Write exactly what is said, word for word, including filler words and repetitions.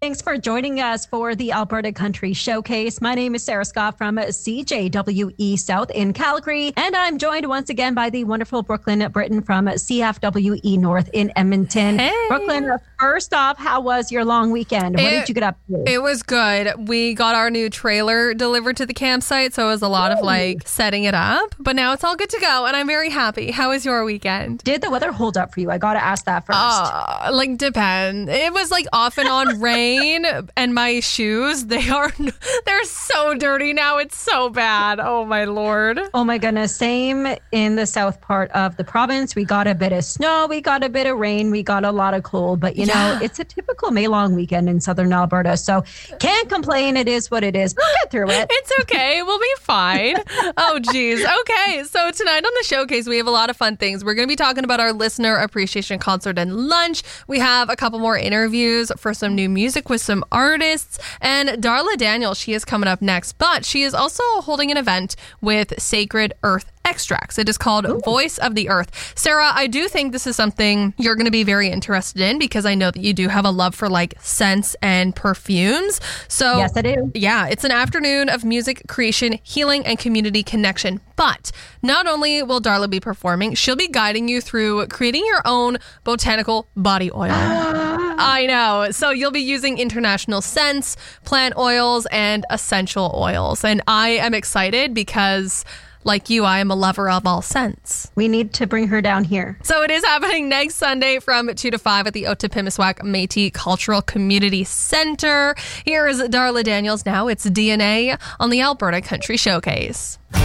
Thanks for joining us for the Alberta Country Showcase. My name is Sarah Scott from C J W E South in Calgary, and I'm joined once again by the wonderful Brooklyn Britton from C F W E North in Edmonton. Hey. Brooklyn, first off, how was your long weekend? What it, did you get up to? It was good. We got our new trailer delivered to the campsite, so it was a lot Ooh. of like setting it up, but now it's all good to go, and I'm very happy. How was your weekend? Did the weather hold up for you? I got to ask that first. Uh, like, depend. It was like off and on rain. And my shoes, they are, they're so dirty now. It's so bad. Oh, my Lord. Oh, my goodness. Same in the south part of the province. We got a bit of snow. We got a bit of rain. We got a lot of cold. But, you yeah. know, it's a typical May long weekend in southern Alberta. So can't complain. It is what it is. We'll get through it. It's okay. We'll be fine. Oh, geez. Okay. So tonight on the showcase, we have a lot of fun things. We're going to be talking about our listener appreciation concert and lunch. We have a couple more interviews for some new music with some artists, and Darla Daniel, she is coming up next, but she is also holding an event with Sacred Earth Extracts. It is called Ooh. Voice of the Earth. Sarah, I do think this is something you're going to be very interested in because I know that you do have a love for like scents and perfumes. So yes, I do. Yeah, it's an afternoon of music creation, healing, and community connection. But not only will Darla be performing, she'll be guiding you through creating your own botanical body oil. I know. So you'll be using international scents, plant oils, and essential oils. And I am excited because like you, I am a lover of all scents. We need to bring her down here. So it is happening next Sunday from two to five at the Ottapimiswak Métis Cultural Community Centre. Here is Darla Daniels now. It's D N A on the Alberta Country Showcase.